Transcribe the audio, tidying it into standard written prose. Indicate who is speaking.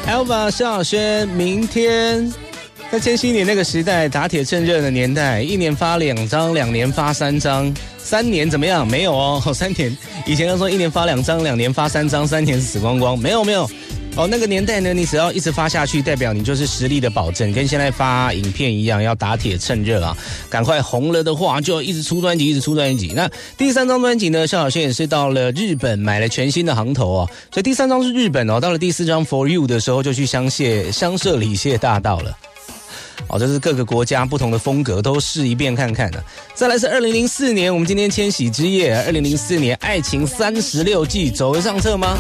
Speaker 1: Alva 萧亚轩，明天在千禧年那个时代，打铁趁热的年代，一年发2张，2年发3张，3年怎么样？没有哦，3年以前都说一年发2张，2年发3张，3年死光光，没有。哦，那个年代呢，你只要一直发下去，代表你就是实力的保证，跟现在发影片一样，要打铁趁热啊！赶快红了的话，就一直出专辑，那第3张专辑呢，萧亚轩也是到了日本买了全新的行头哦，所以第3张是日本哦，到了第4张 For You 的时候就去香舍里谢大道了。哦，这是各个国家不同的风格都试一遍看看的。再来是2004年，我们今天千禧之夜，2004年爱情36季走为上策吗？